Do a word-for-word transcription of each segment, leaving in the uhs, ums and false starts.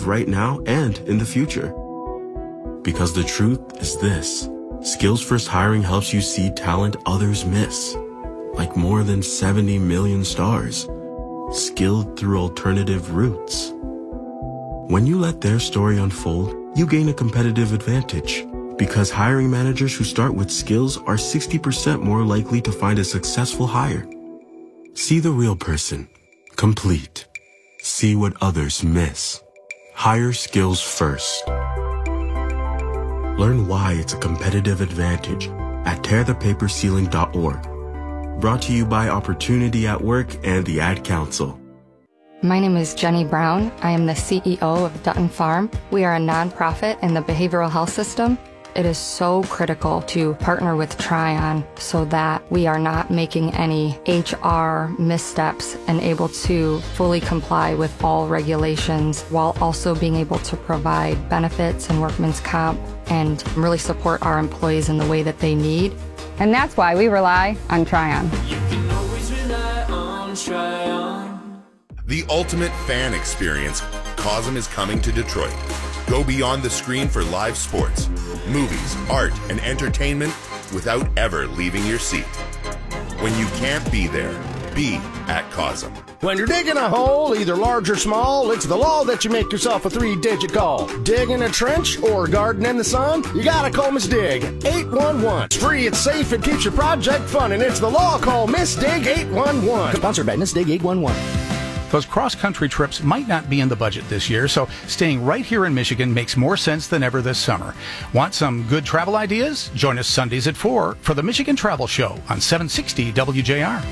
live right now and in the future. Because the truth is this: Skills First Hiring helps you see talent others miss, like more than seventy million stars, skilled through alternative routes. When you let their story unfold, you gain a competitive advantage, because hiring managers who start with skills are sixty percent more likely to find a successful hire. See the real person, complete. See what others miss. Hire skills first. Learn why it's a competitive advantage at tear the paper ceiling dot org. Brought to you by Opportunity at Work and the Ad Council. My name is Jenny Brown. I am the C E O of Dutton Farm. We are a nonprofit in the behavioral health system. It is so critical to partner with Tryon so that we are not making any H R missteps and able to fully comply with all regulations while also being able to provide benefits and workman's comp and really support our employees in the way that they need. And that's why we rely on Tryon. You can always rely on Tryon. The ultimate fan experience, COSM is coming to Detroit. Go beyond the screen for live sports, movies, art, and entertainment without ever leaving your seat. When you can't be there, be at COSM. When you're digging a hole, either large or small, it's the law that you make yourself a three-digit call. Digging a trench or garden in the sun, you gotta call Miss Dig. eight one one. It's free, it's safe, it keeps your project fun, and it's the law. Call Miss Dig eight one one. Sponsored by Miss Dig eight one one. Those cross-country trips might not be in the budget this year, so staying right here in Michigan makes more sense than ever this summer. Want some good travel ideas? Join us Sundays at four for the Michigan Travel Show on seven sixty W J R.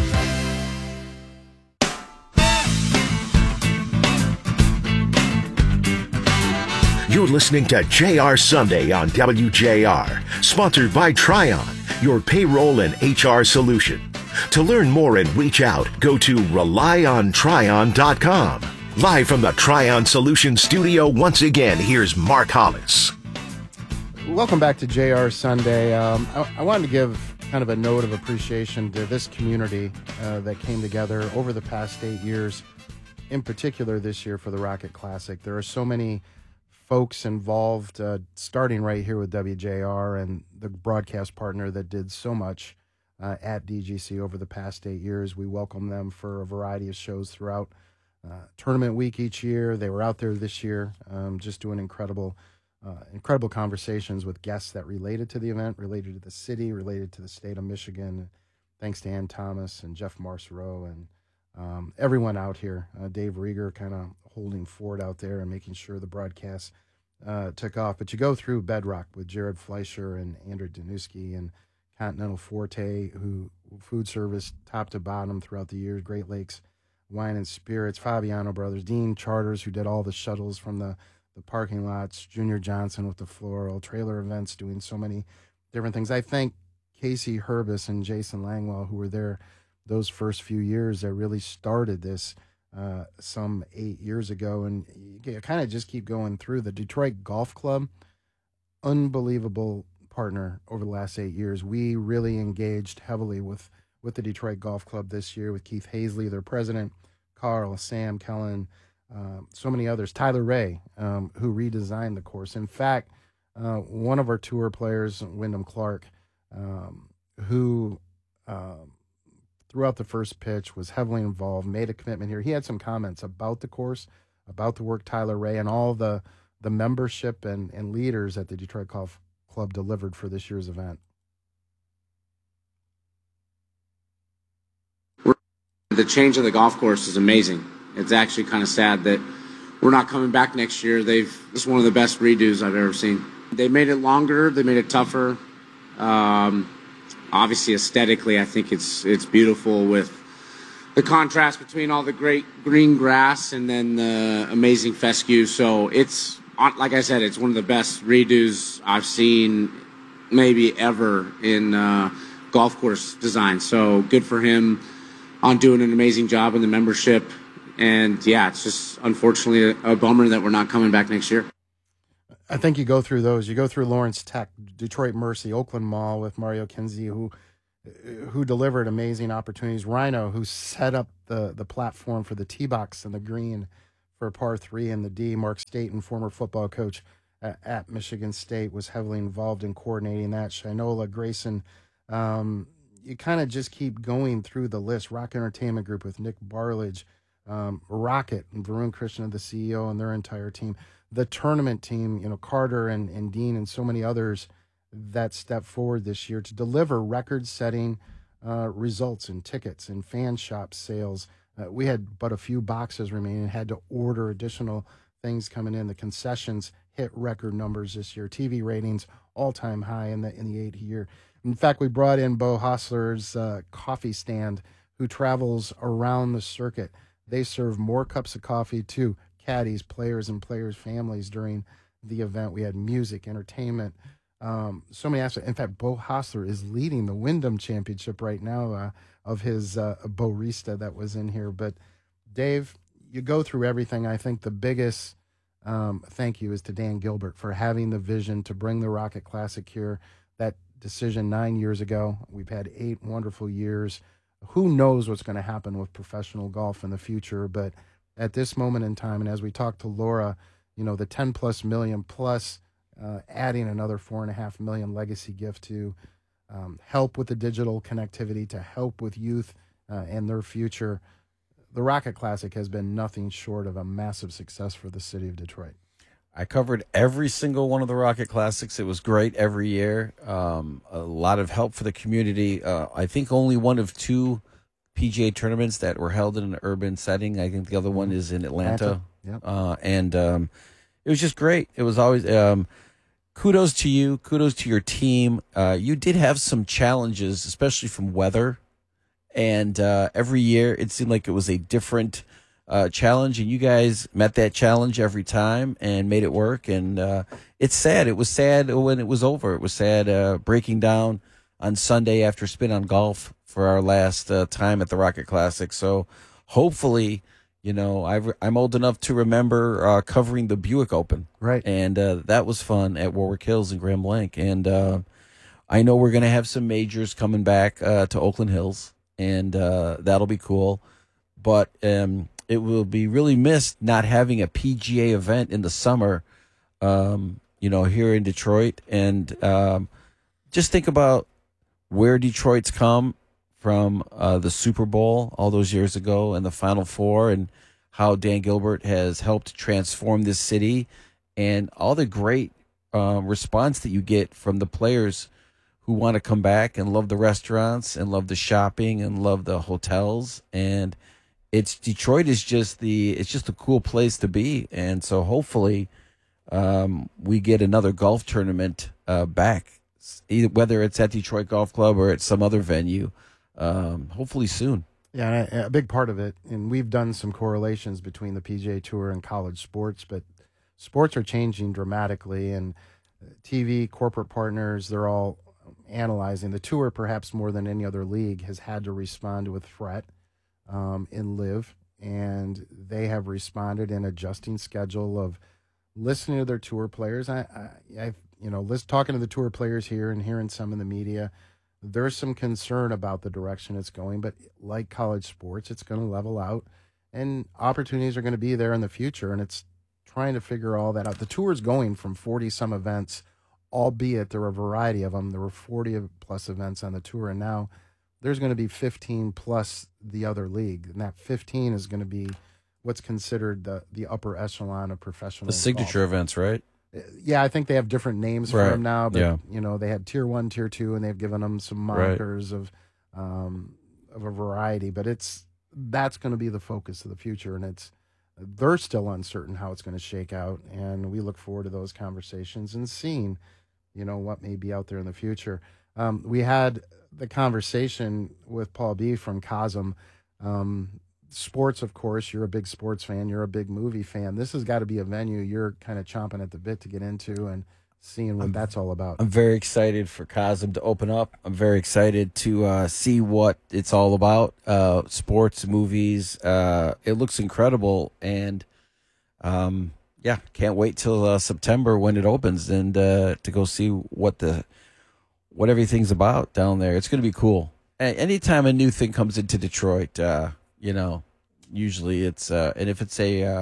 You're listening to J R Sunday on W J R, sponsored by Tryon, your payroll and H R solution. To learn more and reach out, go to rely on tryon dot com. Live from the Tryon Solutions studio, once again, here's Mark Hollis. Welcome back to J R Sunday. Um, I, I wanted to give kind of a note of appreciation to this community uh, that came together over the past eight years, in particular this year for the Rocket Classic. There are so many folks involved, uh, starting right here with W J R and the broadcast partner that did so much Uh, at D G C over the past eight years. We welcome them for a variety of shows throughout uh, tournament week each year. They were out there this year, um, just doing incredible, uh, incredible conversations with guests that related to the event, related to the city, related to the state of Michigan. Thanks to Ann Thomas and Jeff Marcereau and um, everyone out here. Uh, Dave Rieger kind of holding forward out there and making sure the broadcast uh, took off. But you go through Bedrock with Jared Fleischer and Andrew Danuski and Continental Forte, who food service top to bottom throughout the years, Great Lakes Wine and Spirits, Fabiano Brothers, Dean Charters, who did all the shuttles from the, the parking lots, Junior Johnson with the floral, Trailer Events doing so many different things. I thank Casey Herbis and Jason Langwell, who were there those first few years that really started this uh, some eight years ago. And you kind of just keep going through. The Detroit Golf Club, unbelievable partner over the last eight years. We really engaged heavily with, with the Detroit Golf Club this year with Keith Hazley, their president, Carl, Sam Kellen, uh, so many others, Tyler Ray, um, who redesigned the course. In fact, uh, one of our tour players, Wyndham Clark, um, who um, throughout the first pitch was heavily involved, made a commitment here. He had some comments about the course, about the work Tyler Ray and all the, the membership and, and leaders at the Detroit Golf Club delivered for this year's event. The change of the golf course is amazing. It's actually kind of sad that we're not coming back next year. They've it's one of the best redos I've ever seen. They made it longer. They made it tougher. Um, obviously, aesthetically, I think it's it's beautiful with the contrast between all the great green grass and then the amazing fescue. So it's, like I said, it's one of the best redos I've seen maybe ever in uh, golf course design. So good for him on doing an amazing job in the membership. And, yeah, it's just unfortunately a, a bummer that we're not coming back next year. I think you go through those. You go through Lawrence Tech, Detroit Mercy, Oakland Mall with Mario Kinsey, who who delivered amazing opportunities. Rhino, who set up the, the platform for the tee box and the green for par three in the D. Mark Staten, former football coach at, at Michigan State, was heavily involved in coordinating that. Shinola Grayson, um, you kind of just keep going through the list. Rock Entertainment Group with Nick Barlage, um, Rocket and Varun Krishna, the C E O, and their entire team. The tournament team, you know, Carter and, and Dean and so many others that stepped forward this year to deliver record-setting uh, results in tickets and fan shop sales. Uh, we had but a few boxes remaining and had to order additional things coming in. The concessions hit record numbers this year. T V ratings all-time high in the in the eighth year. In fact, we brought in Bo Hostler's uh, coffee stand, who travels around the circuit. They serve more cups of coffee to caddies, players, and players' families during the event. We had music, entertainment, um, so many aspects. In fact, Bo Hostler is leading the Wyndham Championship right now uh, of his uh, Barista that was in here. But Dave, you go through everything. I think the biggest um, thank you is to Dan Gilbert for having the vision to bring the Rocket Classic here. That decision nine years ago. We've had eight wonderful years. Who knows what's going to happen with professional golf in the future? But at this moment in time, and as we talk to Laura, you know, the ten plus million plus uh, adding another four and a half million legacy gift to um, help with the digital connectivity, to help with youth uh, and their future. The Rocket Classic has been nothing short of a massive success for the city of Detroit. I covered every single one of the Rocket Classics. It was great every year. Um, a lot of help for the community. Uh, I think only one of two P G A tournaments that were held in an urban setting. I think the other one is in Atlanta. Atlanta. Yep. Uh, and um, it was just great. It was always um, kudos to you. Kudos to your team. Uh, you did have some challenges, especially from weather. And uh, every year it seemed like it was a different uh, challenge, and you guys met that challenge every time and made it work. And uh, it's sad. It was sad when it was over. It was sad uh, breaking down on Sunday after Spin on Golf for our last uh, time at the Rocket Classic. So hopefully, you know, I've, I'm old enough to remember uh, covering the Buick Open. Right. And uh, that was fun at Warwick Hills in Grand Blanc. And uh, I know we're going to have some majors coming back uh, to Oakland Hills. And uh, that'll be cool. But um, it will be really missed not having a P G A event in the summer, um, you know, here in Detroit. And um, just think about where Detroit's come from uh, the Super Bowl all those years ago and the Final Four, and how Dan Gilbert has helped transform this city, and all the great uh, response that you get from the players who want to come back and love the restaurants and love the shopping and love the hotels. And it's Detroit is just the it's just a cool place to be. And so hopefully um, we get another golf tournament uh, back, either, whether it's at Detroit Golf Club or at some other venue, um, hopefully soon. Yeah, and a, a big part of it, and we've done some correlations between the P G A Tour and college sports, but sports are changing dramatically, and T V, corporate partners, they're all analyzing. The tour, perhaps more than any other league, has had to respond with threat um, in live, and they have responded in adjusting schedule of listening to their tour players. I, I, I you know, list, talking to the tour players here and hearing some in the media, there's some concern about the direction it's going, but like college sports, it's going to level out, and opportunities are going to be there in the future, and it's trying to figure all that out. The tour is going from forty-some events, albeit there are a variety of them. There were forty plus events on the tour, and now there's going to be fifteen plus the other league, and that fifteen is going to be what's considered the, the upper echelon of professional The signature golf. events, right? Yeah, I think they have different names for Right. them now, but Yeah. you know, they had tier one, tier two, and they've given them some Right. monikers of um, of a variety. But it's that's going to be the focus of the future, and it's they're still uncertain how it's going to shake out, and we look forward to those conversations and seeing, you know, what may be out there in the future. Um, we had the conversation with Paul B. from Cosm. Um, sports, of course, you're a big sports fan. You're a big movie fan. This has got to be a venue you're kind of chomping at the bit to get into and seeing what I'm, that's all about. I'm very excited for Cosm to open up. I'm very excited to uh, see what it's all about. Uh, sports, movies. Uh, it looks incredible. And, um, yeah, can't wait till uh, September when it opens and uh, to go see what the what everything's about down there. It's going to be cool. A- anytime a new thing comes into Detroit, uh, you know, usually it's uh, and if it's a um,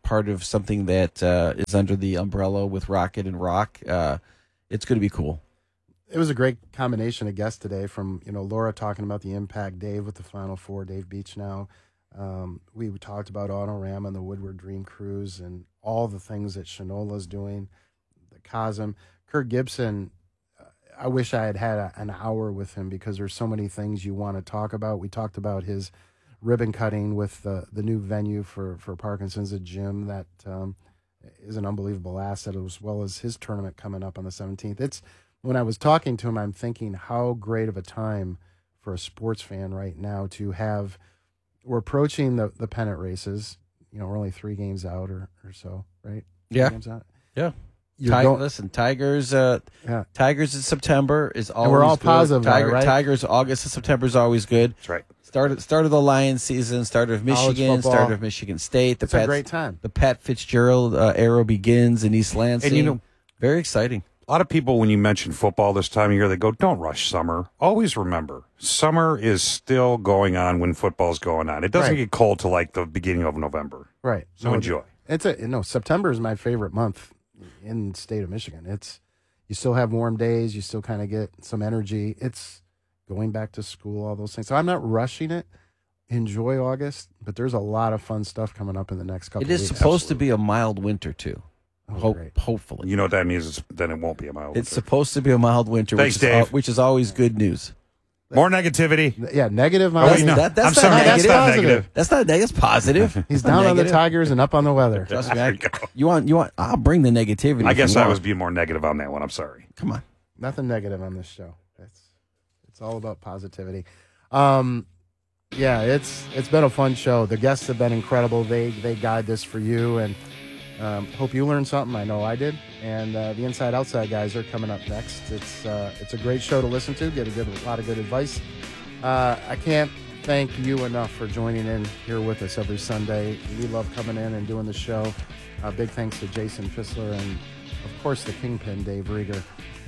part of something that uh, is under the umbrella with Rocket and Rock. Uh, it's going to be cool. It was a great combination of guests today from, you know, Laura talking about the impact, Dave with the Final Four, Dave Beach now. Um, we talked about Autorama and the Woodward Dream Cruise and all the things that Shinola's doing, the Cosm. Kurt Gibson, uh, I wish I had had a, an hour with him because there's so many things you want to talk about. We talked about his ribbon cutting with the, the new venue for, for Parkinson's, a gym that um, is an unbelievable asset, as well as his tournament coming up on the seventeenth. It's when I was talking to him, I'm thinking how great of a time for a sports fan right now to have. We're approaching the, the pennant races. You know, we're only three games out or, or so, right? Three Yeah. games out. Yeah. You're Ti- going- listen, Tigers. Uh, Yeah. Tigers in September is always. And we're all good. positive about it, Tiger, right? Tigers August and September is always good. That's right. Start start of the Lions season. Start of College Michigan. football. Start of Michigan State. The It's a Pat- great time. The Pat Fitzgerald uh, era begins in East Lansing. And you know, very exciting. a lot of people, when you mention football this time of year, they go, don't rush summer. Always remember, summer is still going on when football's going on. It doesn't Right. get cold till like the beginning of November. Right. So enjoy. It's a no. September is my favorite month in the state of Michigan. It's you still have warm days. You still kind of get some energy. It's going back to school, all those things. So I'm not rushing it. Enjoy August, but there's a lot of fun stuff coming up in the next couple. It is weeks. supposed to be a mild winter too. Oh, Ho- great. hopefully, You know what that means? It's, then it won't be a mild it's winter. supposed to be a mild winter, Thanks, which is, Dave. al- which is always good news. More negativity. Yeah, negative. Oh, mild- wait, no. That- that's I'm not sorry. That's negative. not Positive. negative. That's not that's positive. He's Not down on the negative. Tigers and up on the weather. Trust me, There I, you go. you want you want. I'll bring the negativity. I if guess you I want. was being more negative on that one. I'm sorry. Come on. Nothing negative on this show. It's it's all about positivity. Um, yeah, it's it's been a fun show. The guests have been incredible. They they guide this for you, and um, hope you learned something. I know I did. And uh, the Inside Outside guys are coming up next. It's uh, it's a great show to listen to. Get a good a lot of good advice. Uh, I can't thank you enough for joining in here with us every Sunday. We love coming in and doing the show. Uh, big thanks to Jason Fissler and, of course, the Kingpin, Dave Rieger.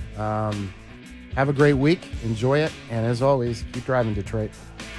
Um, have a great week. Enjoy it. And as always, keep driving, Detroit.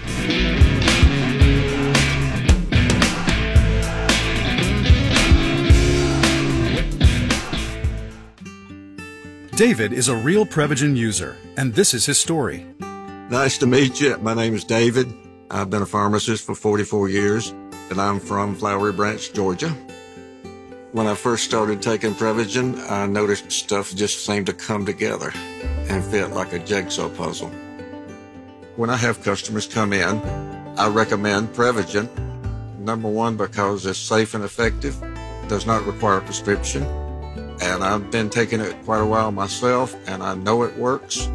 David is a real Prevagen user, and this is his story. Nice to meet you. My name is David. I've been a pharmacist for forty-four years, and I'm from Flowery Branch, Georgia. When I first started taking Prevagen, I noticed stuff just seemed to come together and fit like a jigsaw puzzle. When I have customers come in, I recommend Prevagen. Number one, because it's safe and effective, does not require a prescription, and I've been taking it quite a while myself, and I know it works.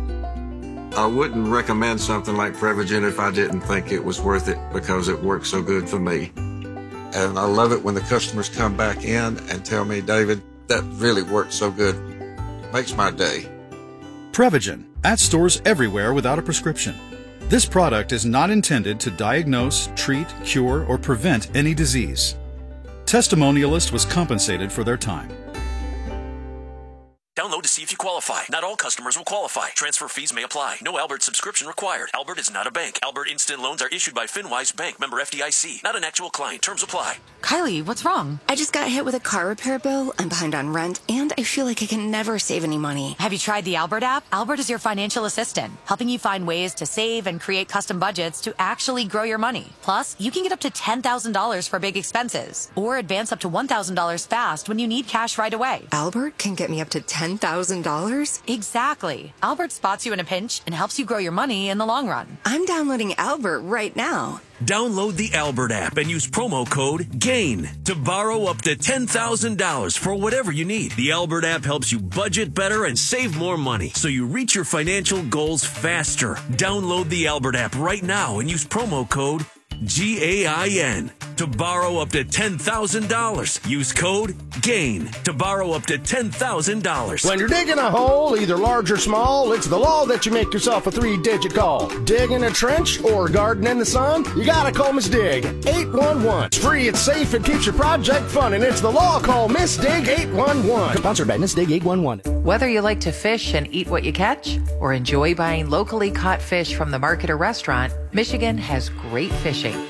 I wouldn't recommend something like Prevagen if I didn't think it was worth it because it works so good for me. And I love it when the customers come back in and tell me, David, that really worked so good. Makes my day. Prevagen, at stores everywhere without a prescription. This product is not intended to diagnose, treat, cure, or prevent any disease. Testimonialist was compensated for their time. Download to see if you qualify. Not all customers will qualify. Transfer fees may apply. No Albert subscription required. Albert is not a bank. Albert Instant Loans are issued by FinWise Bank, member F D I C. Not an actual client. Terms apply. Kylie, what's wrong? I just got hit with a car repair bill. I'm behind on rent, and I feel like I can never save any money. Have you tried the Albert app? Albert is your financial assistant, helping you find ways to save and create custom budgets to actually grow your money. Plus, you can get up to ten thousand dollars for big expenses, or advance up to one thousand dollars fast when you need cash right away. Albert can get me up to ten thousand dollars? Exactly. Albert spots you in a pinch and helps you grow your money in the long run. I'm downloading Albert right now. Download the Albert app and use promo code GAIN to borrow up to ten thousand dollars for whatever you need. The Albert app helps you budget better and save more money so you reach your financial goals faster. Download the Albert app right now and use promo code G A I N to borrow up to ten thousand dollars. Use code GAIN to borrow up to ten thousand dollars. When you're digging a hole, either large or small, it's the law that you make yourself a three-digit call. Digging a trench or garden in the sun, you gotta call Miss Dig. eight one one. It's free, it's safe, it keeps your project fun, and it's the law. Call Miss Dig eight one one. Sponsored by Miss Dig eight one one. Whether you like to fish and eat what you catch, or enjoy buying locally caught fish from the market or restaurant, Michigan has great fishing.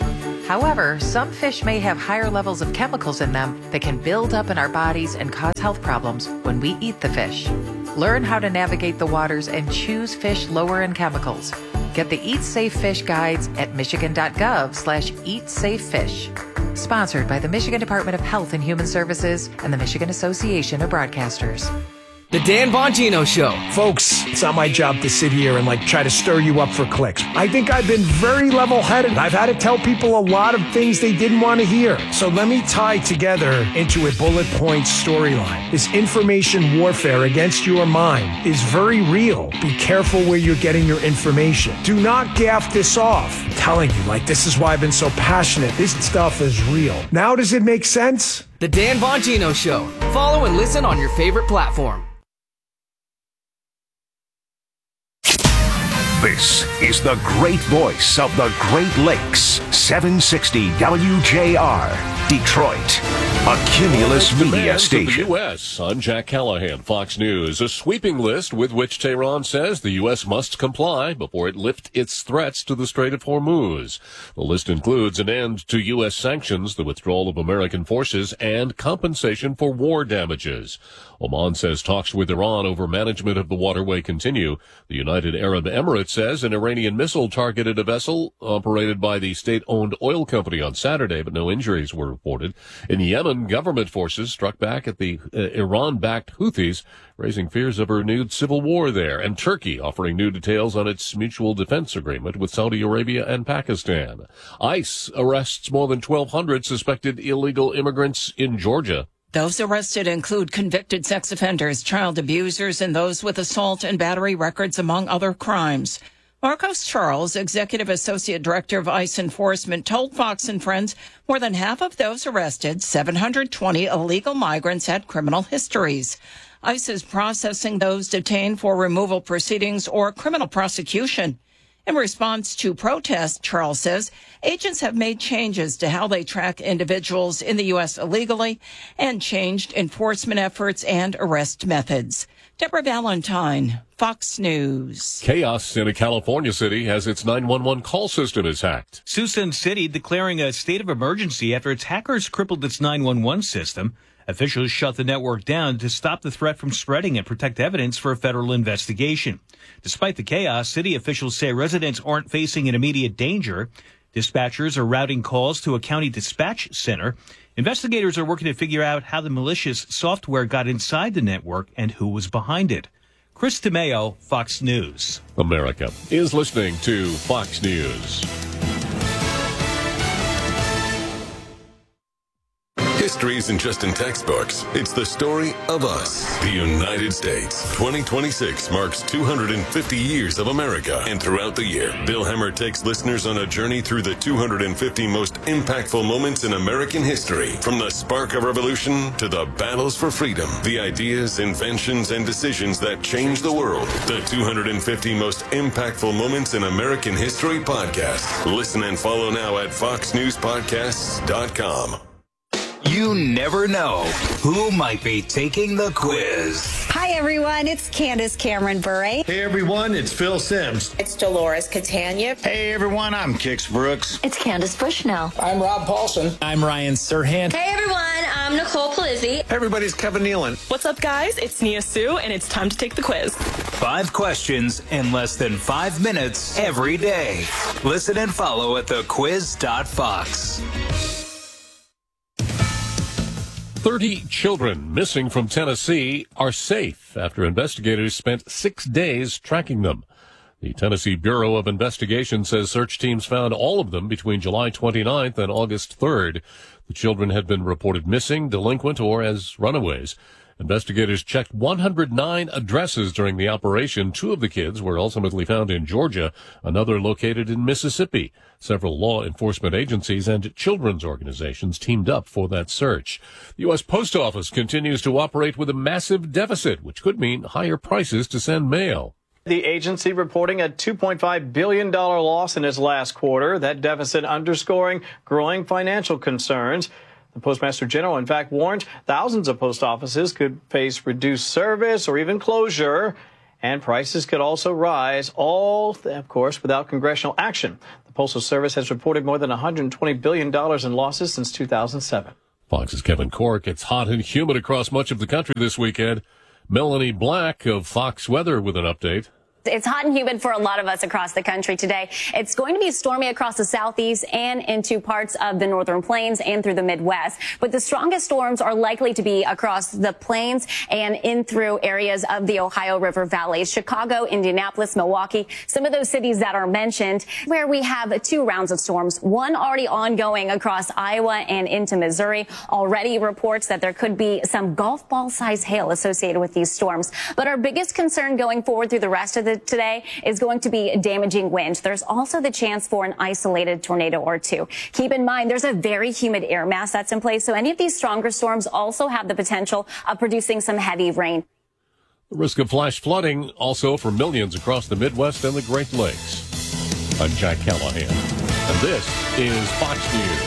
However, some fish may have higher levels of chemicals in them that can build up in our bodies and cause health problems when we eat the fish. Learn how to navigate the waters and choose fish lower in chemicals. Get the Eat Safe Fish guides at michigan.gov slash eat safe fish. Sponsored by the Michigan Department of Health and Human Services and the Michigan Association of Broadcasters. The Dan Bongino Show. Folks, it's not my job to sit here and like try to stir you up for clicks. I think I've been very level-headed. I've had to tell people a lot of things they didn't want to hear. So let me tie together into a bullet point storyline. This information warfare against your mind is very real. Be careful where you're getting your information. Do not gaff this off. I'm telling you, like, this is why I've been so passionate. This stuff is real. Now does it make sense? The Dan Bongino Show. Follow and listen on your favorite platform. This is the great voice of the Great Lakes, seven sixty W J R, Detroit, a Cumulus media station. The U S I'm Jack Callahan, Fox News. A sweeping list with which Tehran says the U S must comply before it lifts its threats to the Strait of Hormuz. The list includes an end to U S sanctions, the withdrawal of American forces, and compensation for war damages. Oman says talks with Iran over management of the waterway continue. The United Arab Emirates says an Iranian missile targeted a vessel operated by the state-owned oil company on Saturday, but no injuries were reported. In Yemen, government forces struck back at the uh, Iran-backed Houthis, raising fears of a renewed civil war there. And Turkey offering new details on its mutual defense agreement with Saudi Arabia and Pakistan. ICE arrests more than twelve hundred suspected illegal immigrants in Georgia. Those arrested include convicted sex offenders, child abusers, and those with assault and battery records, among other crimes. Marcos Charles, Executive Associate Director of ICE Enforcement, told Fox and Friends more than half of those arrested, seven hundred twenty illegal migrants, had criminal histories. ICE is processing those detained for removal proceedings or criminal prosecution. In response to protests, Charles says, agents have made changes to how they track individuals in the U S illegally and changed enforcement efforts and arrest methods. Deborah Valentine, Fox News. Chaos in a California city as its nine one one call system is hacked. Susan City declaring a state of emergency after its hackers crippled its nine one one system. Officials shut the network down to stop the threat from spreading and protect evidence for a federal investigation. Despite the chaos, city officials say residents aren't facing an immediate danger. Dispatchers are routing calls to a county dispatch center. Investigators are working to figure out how the malicious software got inside the network and who was behind it. Chris Tomeo, Fox News. America is listening to Fox News. History isn't just in textbooks. It's the story of us, the United States. twenty twenty-six marks two hundred fifty years of America. And throughout the year, Bill Hemmer takes listeners on a journey through the two hundred fifty most impactful moments in American history. From the spark of revolution to the battles for freedom, the ideas, inventions, and decisions that changed the world. The two hundred fifty most impactful moments in American history podcast. Listen and follow now at fox news podcasts dot com. You never know who might be taking the quiz. Hi, everyone. It's Candace Cameron Bure. Hey, everyone. It's Phil Sims. It's Dolores Catania. Hey, everyone. I'm Kix Brooks. It's Candace Bushnell. I'm Rob Paulson. I'm Ryan Serhant. Hey, everyone. I'm Nicole Palizzi. Hey, everybody's Kevin Nealon. What's up, guys? It's Nia Sue, and it's time to take the quiz. Five questions in less than five minutes every day. Listen and follow at the quiz dot fox. thirty children missing from Tennessee are safe after investigators spent six days tracking them. The Tennessee Bureau of Investigation says search teams found all of them between July twenty-ninth and August third. The children had been reported missing, delinquent, or as runaways. Investigators checked one hundred nine addresses during the operation. Two of the kids were ultimately found in Georgia, another located in Mississippi. Several law enforcement agencies and children's organizations teamed up for that search. The U S Post Office continues to operate with a massive deficit, which could mean higher prices to send mail. The agency reporting a two point five billion dollars loss in its last quarter, that deficit underscoring growing financial concerns. The Postmaster General, in fact, warned thousands of post offices could face reduced service or even closure, and prices could also rise, all, of course, without congressional action. The The Postal Service has reported more than one hundred twenty billion dollars in losses since two thousand seven. Fox's Kevin Cork. It's hot and humid across much of the country this weekend. Melanie Black of Fox Weather with an update. It's hot and humid for a lot of us across the country today. It's going to be stormy across the southeast and into parts of the northern plains and through the Midwest. But the strongest storms are likely to be across the plains and in through areas of the Ohio River Valley. Chicago, Indianapolis, Milwaukee, some of those cities that are mentioned, where we have two rounds of storms, one already ongoing across Iowa and into Missouri. Already reports that there could be some golf ball size hail associated with these storms. But our biggest concern going forward through the rest of the today is going to be damaging wind. There's also the chance for an isolated tornado or two. Keep in mind, there's a very humid air mass that's in place, so any of these stronger storms also have the potential of producing some heavy rain. The risk of flash flooding also for millions across the Midwest and the Great Lakes. I'm Jack Callahan, and this is Fox News.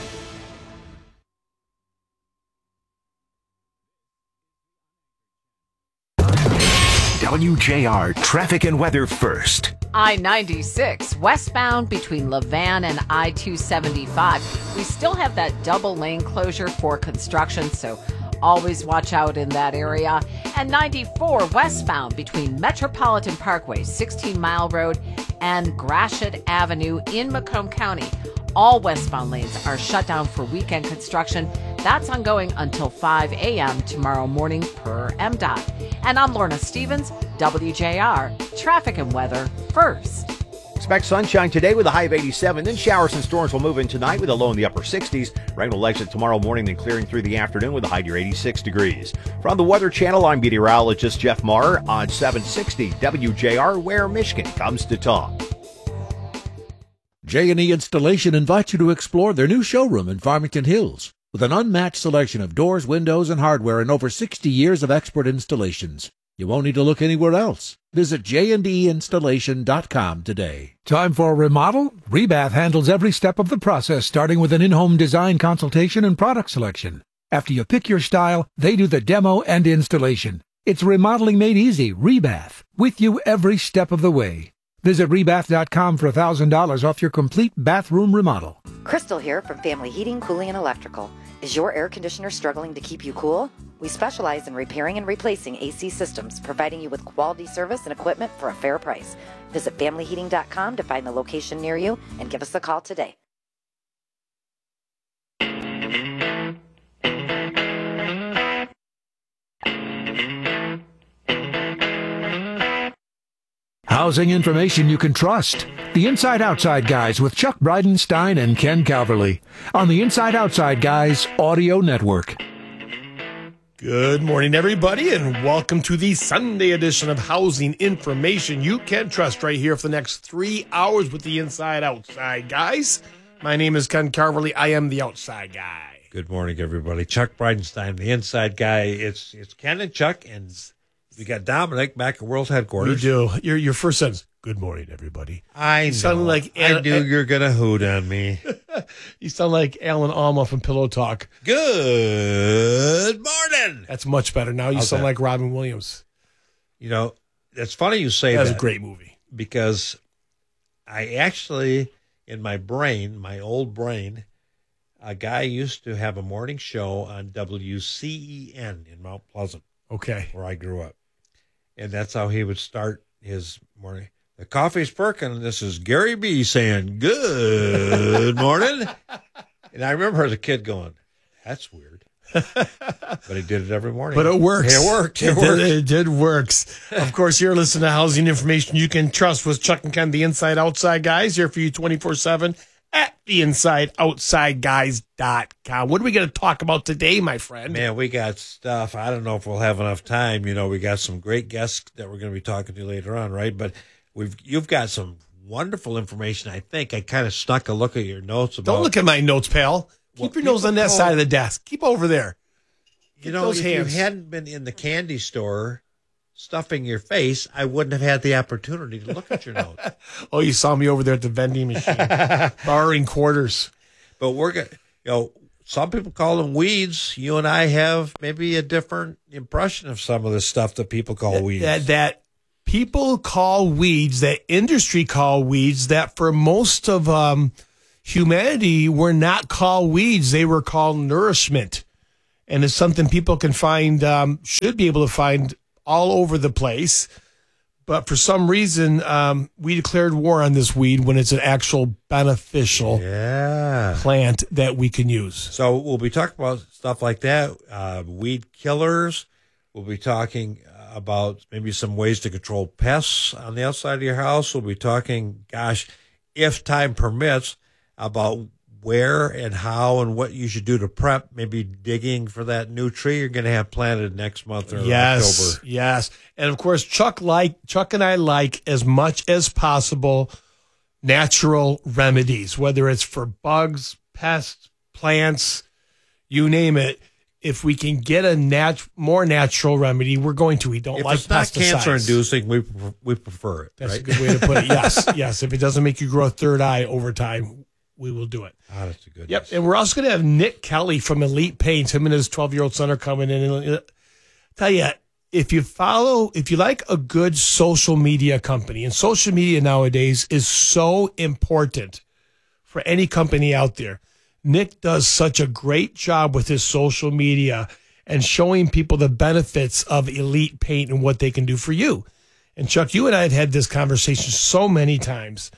W J R traffic and weather first. I ninety-six westbound between Levan and I two seventy-five. We still have that double lane closure for construction, so always watch out in that area. And ninety-four westbound between Metropolitan Parkway, sixteen mile Road, and Gratiot Avenue in Macomb County. All westbound lanes are shut down for weekend construction. That's ongoing until five a.m. tomorrow morning per M D O T. And I'm Lorna Stevens, W J R, traffic and weather first. Expect sunshine today with a high of eighty-seven. Then showers and storms will move in tonight with a low in the upper sixties. Rain will exit tomorrow morning, then clearing through the afternoon with a high near eighty-six degrees. From the Weather Channel, I'm meteorologist Jeff Marr on seven sixty W J R, where Michigan comes to talk. J and E Installation invites you to explore their new showroom in Farmington Hills. With an unmatched selection of doors, windows, and hardware and over sixty years of expert installations. You won't need to look anywhere else. Visit j and e installation dot com today. Time for a remodel? Rebath handles every step of the process, starting with an in-home design consultation and product selection. After you pick your style, they do the demo and installation. It's remodeling made easy. Rebath, with you every step of the way. Visit rebath dot com for one thousand dollars off your complete bathroom remodel. Crystal here from Family Heating, Cooling, and Electrical. Is your air conditioner struggling to keep you cool? We specialize in repairing and replacing A C systems, providing you with quality service and equipment for a fair price. Visit family heating dot com to find the location near you and give us a call today. Housing information you can trust. The Inside Outside Guys with Chuck Bridenstine and Ken Calverley on the Inside Outside Guys Audio Network. Good morning, everybody, and welcome to the Sunday edition of Housing Information you can trust right here for the next three hours with the Inside Outside Guys. My name is Ken Calverley. I am the Outside Guy. Good morning, everybody. Chuck Bridenstine, the Inside Guy. It's it's Ken and Chuck, and we got Dominic back at World Headquarters. We do. Your your first sentence. Good morning, everybody. I you know. Sound like I Al- knew you're going to hoot on me. You sound like Alan Alma from Pillow Talk. Good morning. That's much better. Now you How's sound that? like Robin Williams. You know, it's funny you say That's that. a great movie. Because I actually, in my brain, my old brain, a guy used to have a morning show on W C E N in Mount Pleasant. Okay. Where I grew up. And that's how he would start his morning. The coffee's perking. This is Gary B saying, good morning. And I remember as a kid going, that's weird. But he did it every morning. But it works. It worked. It, It, worked. did, it did works. Of course, you're listening to Housing Information you can trust with Chuck and Ken, the Inside Outside Guys, here for you twenty-four seven at the inside outside guys dot com. What are we going to talk about today, my friend? Man, we got stuff. I don't know if we'll have enough time. You know, we got some great guests that we're going to be talking to later on, right? But we've you've got some wonderful information. I think I kind of snuck a look at your notes about. Don't look at my notes, pal. Keep What your nose on that people side of the desk. Keep over there. You Get know, those if hands. you hadn't been in the candy store stuffing your face, I wouldn't have had the opportunity to look at your notes. Oh, you saw me over there at the vending machine, borrowing quarters. But we're going to, you know, some people call them weeds. You and I have maybe a different impression of some of the stuff that people call weeds. That, that people call weeds, that industry call weeds, that for most of um, humanity were not called weeds. They were called nourishment. And it's something people can find, um, should be able to find all over the place. But for some reason, um, we declared war on this weed when it's an actual beneficial yeah. plant that we can use. So we'll be talking about stuff like that, uh, weed killers. We'll be talking about maybe some ways to control pests on the outside of your house. We'll be talking, gosh, if time permits, about where and how and what you should do to prep, maybe digging for that new tree you're going to have planted next month or yes, October. Yes, and of course, Chuck like Chuck and I like as much as possible natural remedies, whether it's for bugs, pests, plants, you name it. If we can get a nat- more natural remedy, we're going to. We don't if like it's not pesticides. cancer-inducing, we we prefer it. That's right? a good way to put it. Yes, yes. If it doesn't make you grow a third eye over time, we will do it. Oh, that's a good. Yep. And we're also going to have Nick Kelly from Elite Paints. Him and his twelve-year-old son are coming in. And uh, tell you, if you follow, if you like a good social media company, and social media nowadays is so important for any company out there. Nick does such a great job with his social media and showing people the benefits of Elite Paint and what they can do for you. And Chuck, you and I have had this conversation so many times.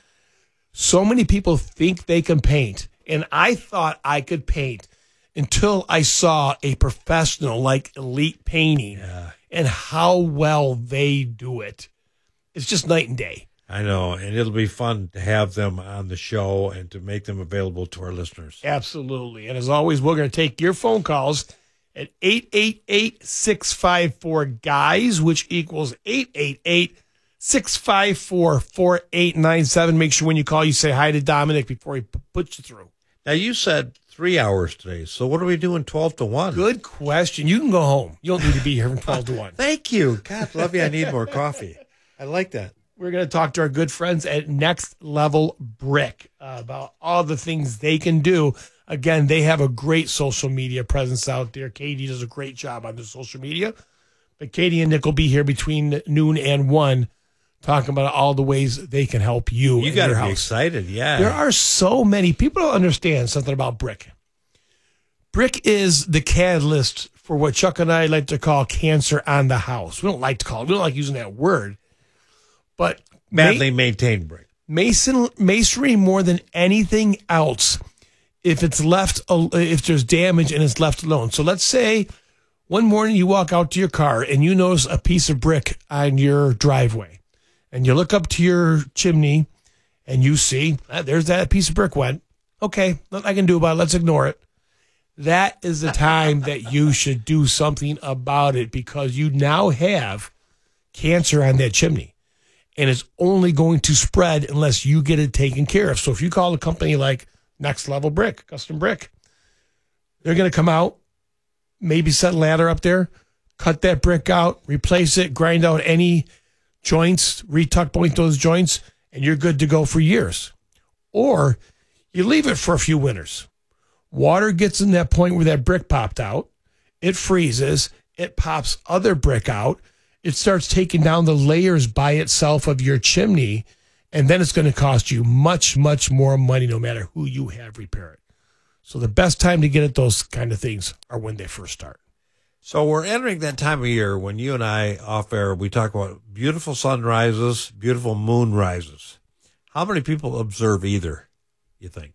So many people think they can paint, and I thought I could paint until I saw a professional like Elite Painting yeah. and how well they do it. It's just night and day. I know, and it'll be fun to have them on the show and to make them available to our listeners. Absolutely. And as always, we're going to take your phone calls at eight eight eight, six five four, GUYS, which equals eight eight eight, six five four, four eight nine seven. Make sure when you call, you say hi to Dominic before he p- puts you through. Now, you said three hours today, so what are we doing twelve to one? Good question. You can go home. You don't need to be here from twelve to one. Thank you. God love you. I need more coffee. I like that. We're going to talk to our good friends at Next Level Brick uh, about all the things they can do. Again, they have a great social media presence out there. Katie does a great job on the social media. But Katie and Nick will be here between noon and one talking about all the ways they can help you. You got to be excited, yeah. There are so many. People don't understand something about brick. Brick is the catalyst for what Chuck and I like to call cancer on the house. We don't like to call it. We don't like using that word. But badly ma- maintained brick. Mason masonry more than anything else. If it's left, if there's damage and it's left alone. So let's say one morning you walk out to your car and you notice a piece of brick on your driveway, and you look up to your chimney and you see ah, there's that piece of brick went. Okay, nothing I can do about it. Let's ignore it. That is the time that you should do something about it, because you now have cancer on that chimney. And it's only going to spread unless you get it taken care of. So if you call a company like Next Level Brick, Custom Brick, they're going to come out, maybe set a ladder up there, cut that brick out, replace it, grind out any joints, retuck point those joints, and you're good to go for years. Or you leave it for a few winters. Water gets in that point where that brick popped out. It freezes. It pops other brick out. It starts taking down the layers by itself of your chimney, and then it's going to cost you much, much more money no matter who you have repair it. So the best time to get at those kind of things are when they first start. So we're entering that time of year when you and I off air, we talk about beautiful sunrises, beautiful moonrises. How many people observe either, you think?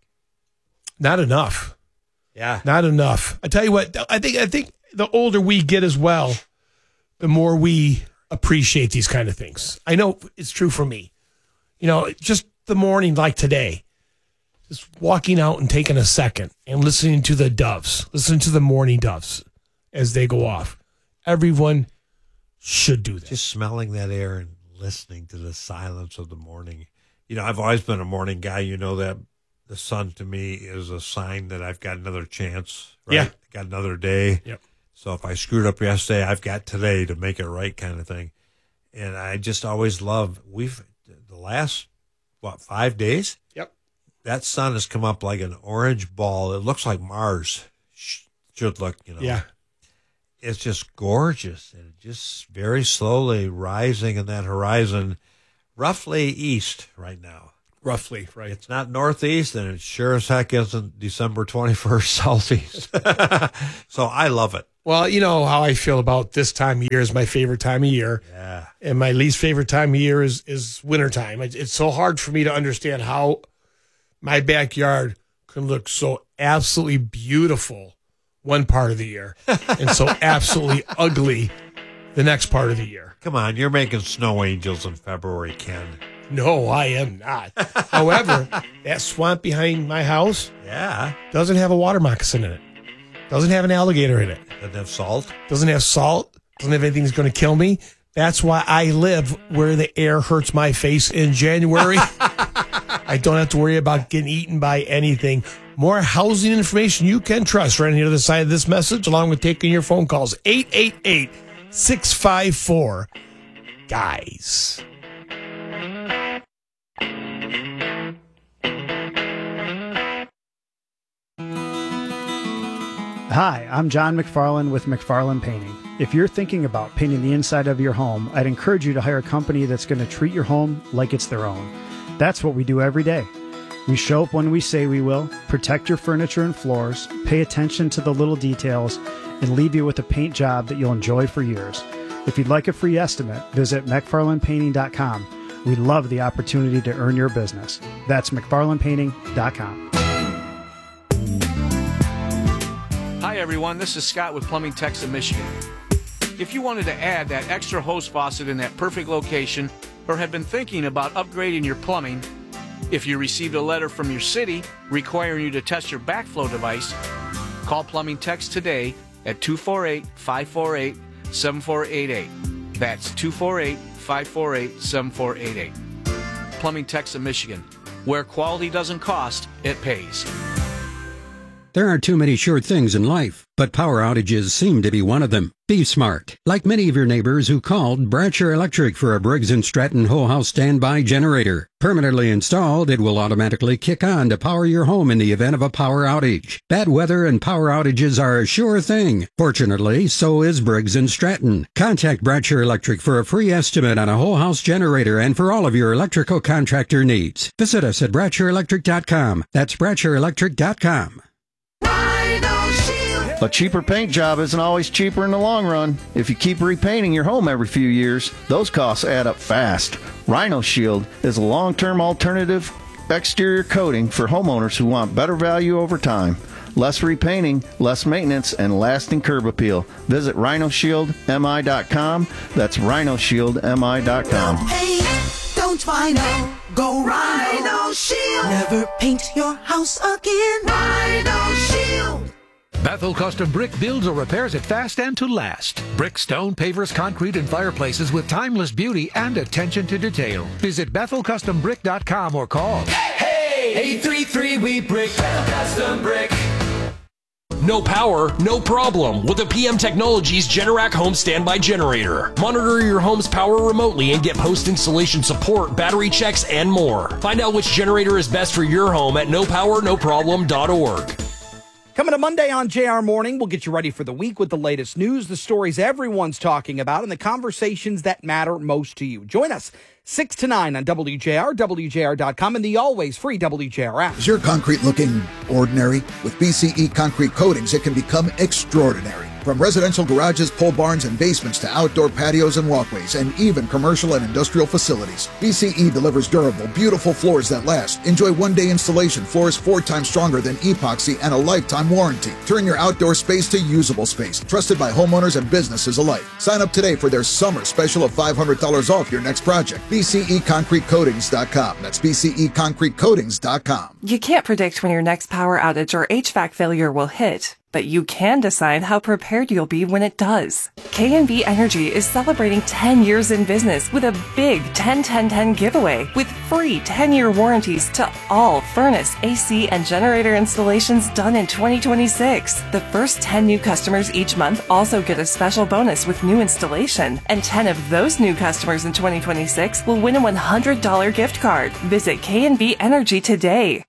Not enough. Yeah. Not enough. I tell you what, I think I think the older we get as well, the more we appreciate these kind of things. I know it's true for me. You know, just the morning like today, just walking out and taking a second and listening to the doves, listening to the morning doves as they go off. Everyone should do that. Just smelling that air and listening to the silence of the morning. You know, I've always been a morning guy. You know that the sun to me is a sign that I've got another chance. Right? Yeah. Got another day. Yep. So if I screwed up yesterday, I've got today to make it right, kind of thing. And I just always love, we've, the last, what, five days? Yep. That sun has come up like an orange ball. It looks like Mars should look, you know. Yeah. it's just gorgeous, and just very slowly rising in that horizon, roughly east right now. Roughly, right. It's not northeast, and it sure as heck isn't December twenty-first southeast. So I love it. Well, you know how I feel about this time of year is my favorite time of year. Yeah. And my least favorite time of year is, is wintertime. It, it's so hard for me to understand how my backyard can look so absolutely beautiful one part of the year and so absolutely ugly the next part of the year. Come on, you're making snow angels in February, Ken. No, I am not. However, that swamp behind my house yeah, doesn't have a water moccasin in it. Doesn't have an alligator in it. Doesn't have salt. Doesn't have salt. Doesn't have anything that's going to kill me. That's why I live where the air hurts my face in January. I don't have to worry about getting eaten by anything. More housing information you can trust right on the other side of this message, along with taking your phone calls. eight eight eight, six five four, guys. Hi, I'm John McFarland with McFarland Painting. If you're thinking about painting the inside of your home, I'd encourage you to hire a company that's going to treat your home like it's their own. That's what we do every day. We show up when we say we will, protect your furniture and floors, pay attention to the little details, and leave you with a paint job that you'll enjoy for years. If you'd like a free estimate, visit mcfarland painting dot com. We love the opportunity to earn your business. That's mcfarland painting dot com. Hi everyone, this is Scott with Plumbing Techs of Michigan. If you wanted to add that extra hose faucet in that perfect location, or have been thinking about upgrading your plumbing, if you received a letter from your city requiring you to test your backflow device, call Plumbing Techs today at two four eight, five four eight, seven four eight eight. That's two four eight, five four eight, seven four eight eight. Plumbing Techs of Michigan, where quality doesn't cost, it pays. There aren't too many sure things in life, but power outages seem to be one of them. Be smart. Like many of your neighbors who called Bratcher Electric for a Briggs and Stratton whole house standby generator. Permanently installed, it will automatically kick on to power your home in the event of a power outage. Bad weather and power outages are a sure thing. Fortunately, so is Briggs and Stratton. Contact Bratcher Electric for a free estimate on a whole house generator and for all of your electrical contractor needs. Visit us at bratcher electric dot com. That's bratcher electric dot com. A cheaper paint job isn't always cheaper in the long run. If you keep repainting your home every few years, those costs add up fast. Rhino Shield is a long-term alternative exterior coating for homeowners who want better value over time. Less repainting, less maintenance, and lasting curb appeal. Visit rhino shield m i dot com. That's rhino shield m i dot com. Hey, don't Rhino, go Rhino Shield. Never paint your house again. Rhino Shield. Bethel Custom Brick builds or repairs it fast and to last. Brick, stone, pavers, concrete, and fireplaces with timeless beauty and attention to detail. Visit bethel custom brick dot com or call. Hey, eight three three, we brick. Bethel Custom Brick. No power, no problem with the P M Technologies Generac Home Standby Generator. Monitor your home's power remotely and get post-installation support, battery checks, and more. Find out which generator is best for your home at no power no problem dot org. Coming to Monday on J R Morning, we'll get you ready for the week with the latest news, the stories everyone's talking about, and the conversations that matter most to you. Join us six to nine on W J R, W J R dot com, and the always free W J R app. Is your concrete looking ordinary? With B C E concrete coatings, it can become extraordinary. From residential garages, pole barns, and basements to outdoor patios and walkways, and even commercial and industrial facilities, B C E delivers durable, beautiful floors that last. Enjoy one-day installation, floors four times stronger than epoxy, and a lifetime warranty. Turn your outdoor space to usable space, trusted by homeowners and businesses alike. Sign up today for their summer special of five hundred dollars off your next project. B C E concrete coatings dot com. That's B C E concrete coatings dot com. You can't predict when your next power outage or H V A C failure will hit, but you can decide how prepared you'll be when it does. K and B Energy is celebrating ten years in business with a big ten ten ten giveaway with free ten-year warranties to all furnace, A C, and generator installations done in twenty twenty-six. The first ten new customers each month also get a special bonus with new installation, and ten of those new customers in twenty twenty-six will win a one hundred dollars gift card. Visit K and B Energy today.